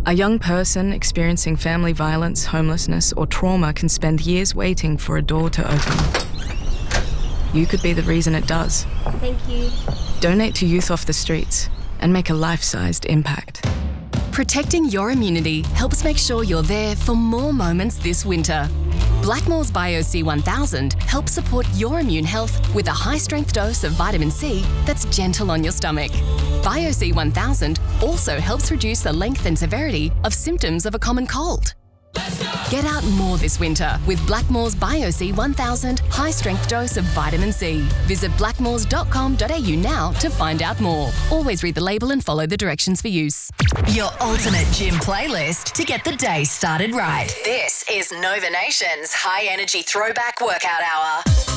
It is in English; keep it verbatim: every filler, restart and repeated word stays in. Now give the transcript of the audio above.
A young person experiencing family violence, homelessness, or trauma can spend years waiting for a door to open. You could be the reason it does. Thank you. Donate to Youth Off the Streets and make a life-sized impact. Protecting your immunity helps make sure you're there for more moments this winter. Blackmores Bio C one thousand helps support your immune health with a high-strength dose of vitamin C that's gentle on your stomach. Bio C one thousand also helps reduce the length and severity of symptoms of a common cold. Get out more this winter with Blackmores Bio C one thousand high-strength dose of vitamin C. Visit blackmores dot com dot a u now to find out more. Always read the label and follow the directions for use. Your ultimate gym playlist to get the day started right. This is Nova Nation's High Energy Throwback Workout Hour.